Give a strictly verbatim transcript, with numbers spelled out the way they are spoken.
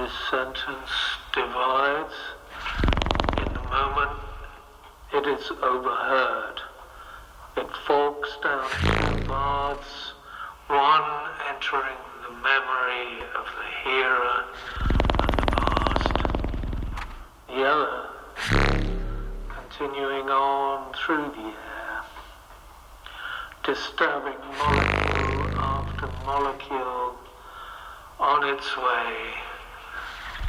this sentence divides, in the moment it is overheard. It forks down two paths, one entering the memory of the hearer and the past, the other continuing on through the air, disturbing molecule after molecule on its way